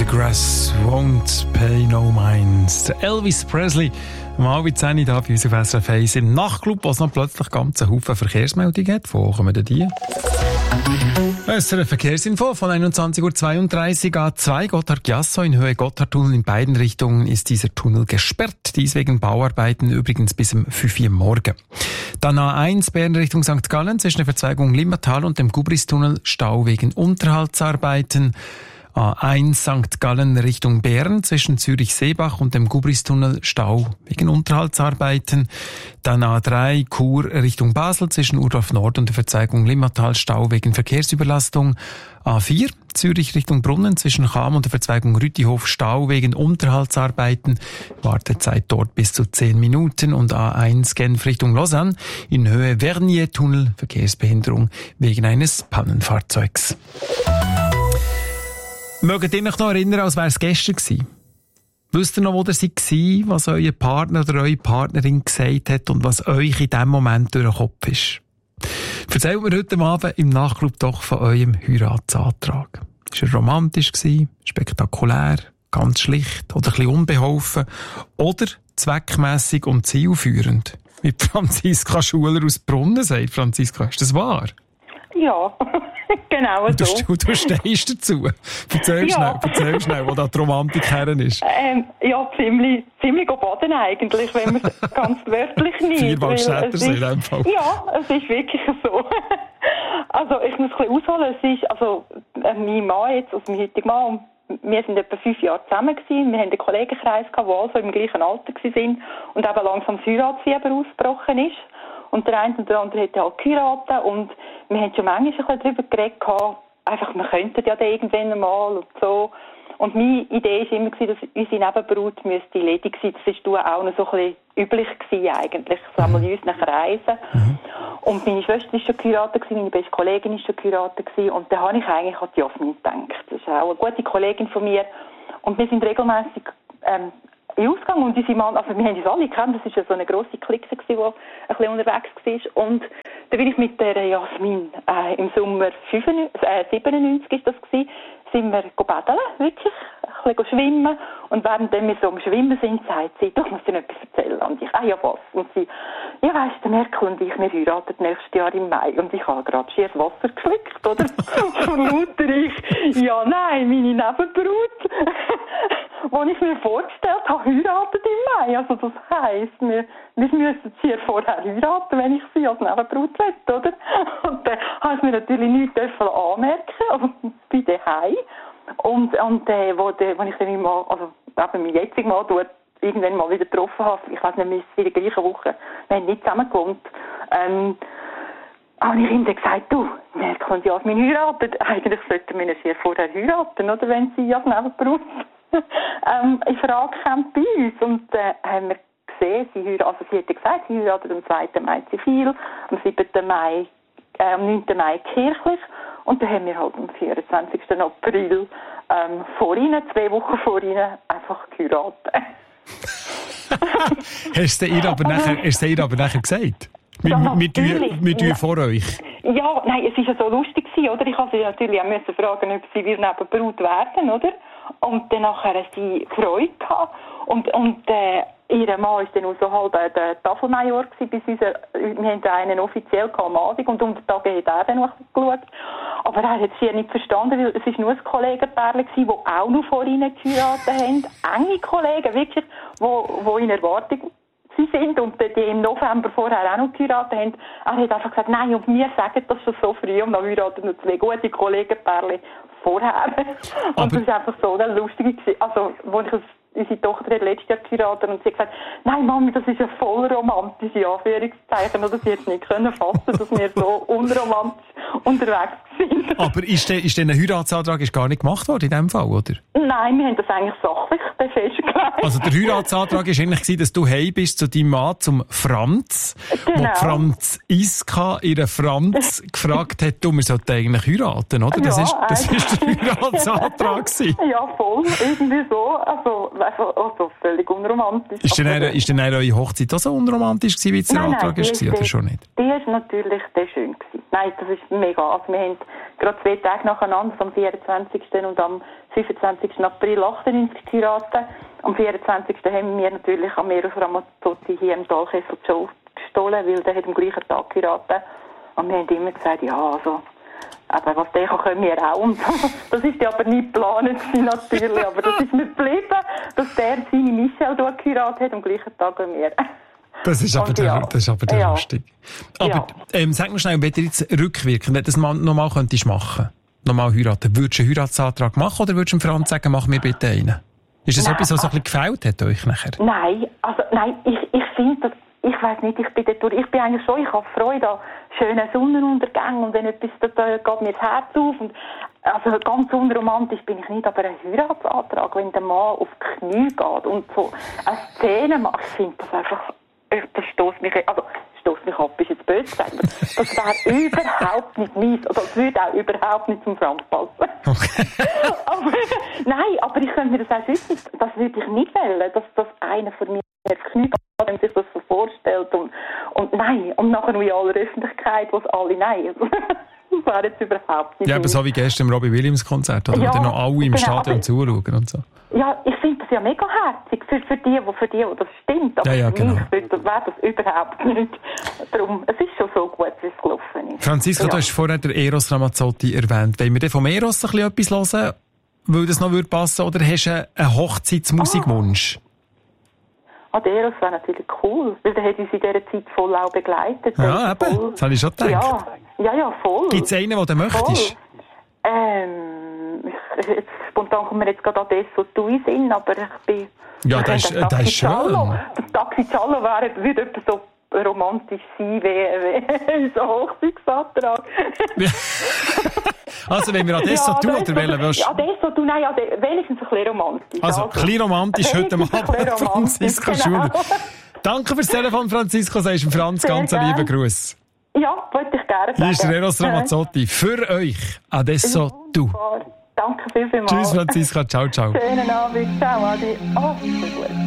Grass won't pay no minds. Elvis Presley, mal wie 10 hier bei uns auf SRF 1 im Nachtclub, wo es noch plötzlich ganz einen Haufen Verkehrsmeldungen hat. Wo kommen denn die? SRF Verkehrsinfo von 21.32 Uhr A2 Gotthard-Giasso in Höhe Gotthardtunnel. In beiden Richtungen ist dieser Tunnel gesperrt. Dies wegen Bauarbeiten übrigens bis um 5 Uhr morgen. Dann A1 Bern Richtung St. Gallen zwischen der Verzweigung Limmatal und dem Gubristunnel Stau wegen Unterhaltsarbeiten. A1 St. Gallen Richtung Bern zwischen Zürich-Seebach und dem Gubristunnel Stau wegen Unterhaltsarbeiten. Dann A3 Chur Richtung Basel zwischen Urdorf Nord und der Verzweigung Limmatal Stau wegen Verkehrsüberlastung. A4 Zürich Richtung Brunnen zwischen Cham und der Verzweigung Rütihof Stau wegen Unterhaltsarbeiten. Wartezeit dort bis zu 10 Minuten. Und A1 Genf Richtung Lausanne in Höhe Vernier-Tunnel Verkehrsbehinderung wegen eines Pannenfahrzeugs. Mögt ihr euch noch erinnern, als wäre es gestern gewesen? Wisst ihr noch, wo ihr war, was euer Partner oder eure Partnerin gesagt hat und was euch in diesem Moment durch den Kopf ist? Erzählt mir heute Abend im Nachtclub doch von eurem Heiratsantrag. Ist er romantisch gewesen, spektakulär, ganz schlicht oder ein bisschen unbeholfen oder zweckmässig und zielführend? Wie Franziska Schuler aus Brunnen sagt. Franziska, ist das wahr? Ja, genau so. Du stehst dazu. Erzähl schnell, wo da die Romantik her ist. Ja, ziemlich baden eigentlich, wenn man es ganz wörtlich nimmt. Vierwaldstättersee in dem Fall. Ja, es ist wirklich so. Also, ich muss ein bisschen ausholen. Es ist, mein Mann jetzt, also mein heutiger Mann, wir sind etwa 5 Jahre zusammen gewesen. Wir haben einen Kollegenkreis gehabt, die also im gleichen Alter waren und eben langsam das Heiratsfieber ausgebrochen ist. Und der eine und der andere hat halt geheiratet und wir haben schon manchmal ein bisschen darüber geredet gehabt, einfach, wir könnten ja dann irgendwann mal und so. Und meine Idee war immer, dass unsere Nebenbrut müsste ledig sein. Das war auch noch so ein bisschen üblich gewesen eigentlich, so einmal in unseren Kreisen. Und meine Schwester war schon geheiratet, meine beste Kollegin war schon geheiratet und da habe ich eigentlich an die Jasmin gedacht. Das ist auch eine gute Kollegin von mir und wir sind regelmässig in Ausgang und unsere Mann, also wir haben uns alle gekannt, das war ja so eine grosse Clique, die ein bisschen unterwegs war. Und da bin ich mit der Jasmin im Sommer 97 ist das gewesen, sind wir baden, wirklich, ein bisschen schwimmen. Und während wir so am Schwimmen sind, sagt sie, du musst dir etwas erzählen. Und ich, ja was? Und sie, ja weisst du, Merkel und ich, wir heiraten nächstes Jahr im Mai. Und ich habe gerade schier Wasser geschluckt, oder? Von lauter ich, ja nein, meine Nebenbrut, die ich mir vorgestellt habe, heiratet im Mai. Also das heisst, wir müssen sie vorher heiraten, wenn ich sie als Nebenbrut will, oder? Und dann habe ich mir natürlich nichts anmerken, also bei daheim. Und wo ich dann mal, also eben mein jetzigen Mann dort irgendwann mal wieder getroffen habe, ich weiß nicht, wir sind in der gleichen Woche, wir haben nicht zusammen gewohnt, habe ich ihm dann gesagt, du, Merkel und Jasmin heiraten, eigentlich sollten wir sie vorher heiraten, oder, wenn sie als Nebenberuf in Frage kommt bei uns. Und haben wir gesehen, sie hat gesagt, sie heiratet am 2. Mai zivil, am 7. Mai, am 9. Mai kirchlich. Und dann haben wir halt am 24. April vor ihnen, 2 Wochen vor ihnen, einfach geheiratet. Hast du ihr aber nachher gesagt? Wir tun vor euch. Ja, nein, es war ja so lustig gewesen, oder? Ich musste sie natürlich auch fragen, ob sie wieder Nebenbrut werden, oder? Und dann nachher sie Freude gehabt. Und ihr Mann war dann auch so halb der Tafelmajor gewesen, wir haben einen offiziell am Abend und unter Tag hat er dann noch geschaut. Aber er hat sie nicht verstanden, weil es war nur ein Kollegenpärchen gewesen, die auch noch vor ihnen geheiratet haben. Enge Kollegen, wirklich, die in Erwartung sie sind und die im November vorher auch noch geheiratet haben. Er hat einfach gesagt, nein, und wir sagen das schon so früh und dann heiraten noch 2 gute Kollegenpärchen vorher. Und das war einfach so eine lustige Geschichte. Also, unsere Tochter hat letztes Jahr geheiratet und sie hat gesagt, nein Mami, das ist ja voll romantisch, in Anführungszeichen. Oder sie hat es nicht fassen, dass wir so unromantisch unterwegs sind. Aber ist denn ein Heiratsantrag gar nicht gemacht worden in diesem Fall, oder? Nein, wir haben das eigentlich sachlich festgelegt. Also der Heiratsantrag war eigentlich, dass du heim bist zu deinem Mann, zum Franz, genau. Wo Franziska ihren Franz gefragt hat, du, wir sollten eigentlich heiraten, oder? Das ist der Heiratsantrag gewesen. Ja, voll, irgendwie so. Also völlig unromantisch. Ist denn eure Hochzeit auch so unromantisch gewesen, wie der Antrag war, oder schon nicht? Die war natürlich schön gewesen. Nein, das ist mega. Also wir haben gerade 2 Tage nacheinander, am 24. und am 25. April 98 geheiratet. Am 24. haben wir natürlich am Eros Ramazzotti hier im Talkessel die Show gestohlen, weil der hat am gleichen Tag geheiratet. Und wir haben immer gesagt, ja, also, aber was der kann, können wir auch. Und das ist ja aber nicht geplant natürlich, aber das ist nicht geblieben, dass der seine Michelle dort geheiratet hat, am gleichen Tag wie wir. Das ist aber der lustig. Aber sag mir schnell, wenn du jetzt rückwirkend, wenn du das nochmal könntest machen, nochmal heiraten, würdest du einen Heiratsantrag machen oder würdest du dem Franz sagen, mach mir bitte einen? Ist das etwas, was so ein bisschen gefällt hat euch nachher? Nein, ich finde das, ich weiss nicht, ich bin eigentlich schon, ich habe Freude an schönen Sonnenuntergängen und wenn etwas, da geht mir das Herz auf und also ganz unromantisch bin ich nicht, aber ein Heiratsantrag, wenn der Mann auf die Knie geht und so eine Szene macht, ich finde das einfach, das stößt mich ab, ist jetzt böse gesagt, das wäre überhaupt nicht meins, oder das würde auch überhaupt nicht zum Franz passen. Okay. aber ich könnte mir das auch schützen, das würde ich nicht wollen, dass einer von mir auf die Knie geht, wenn man sich das so vorstellt und nein, und nachher in aller Öffentlichkeit, wo es alle nein, das wäre jetzt überhaupt nicht. Ja, aber so wie gestern im Robbie Williams Konzert, oder? Ja, wo dann noch alle im Stadion zuschauen und so. Ja, ich finde das ja mega herzig für die, wo das stimmt. Aber ja, genau. für mich wäre das überhaupt nicht. Darum, es ist schon so gut, wie es gelaufen ist. Franziska, du hast vorher den Eros Ramazzotti erwähnt. Wollen wir denn vom Eros ein bisschen etwas hören, weil das noch passen würde? Oder hast du einen Hochzeitsmusikwunsch? Der Eros wäre natürlich cool, weil der hat uns in dieser Zeit voll auch begleitet. Ja, eben. Das habe ich schon gedacht. Ja, voll. Gibt es einen, den du möchtest? Jetzt, spontan kommt mir jetzt gerade Adesso Du in Sinn, aber ich bin... Ja, das ist schön. Das Taxi Giallo würde etwas so romantisch sein wie so ein Hochzeitsantrag. Also, wenn wir Adesso Du oder wählen willst? Adesso Du, nein, wenigstens ein bisschen romantisch. Also, ein bisschen romantisch heute Abend, Franziska Schuler. Danke fürs Telefon, Franziska, sagst du Franz, ganz lieben Gruß. Ja, wollte ich gerne sagen. Hier ist der Eros Ramazzotti für euch. Adesso Du. Danke vielmals. Tschüss, Franziska. Ciao, ciao. Schönen Abend. Ciao, Adi. Oh, so gut.